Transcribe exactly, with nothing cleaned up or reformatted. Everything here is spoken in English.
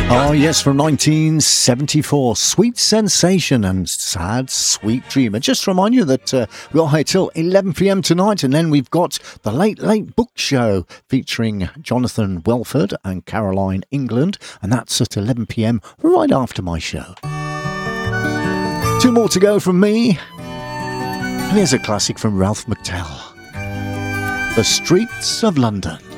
Oh yes, from nineteen seventy-four, Sweet Sensation and Sad Sweet Dreamer. Just to remind you that uh, we're here till eleven p.m. tonight, and then we've got the Late Late Book Show featuring Jonathan Welford and Caroline England, and that's at eleven p.m. right after my show. Two more to go from me. And here's a classic from Ralph McTell, The Streets of London.